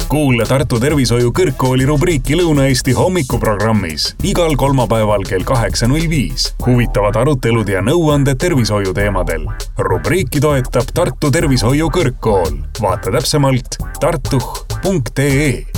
Kuule Tartu Tervishoiu Kõrgkooli rubriiki Lõuna-Eesti hommikuprogrammis igal kolmapäeval kell 8.05. Huvitavad arutelud ja nõuanded tervishoiu teemadel. Rubriiki toetab Tartu Tervishoiu Kõrgkool. Vaata täpsemalt tartuh.ee.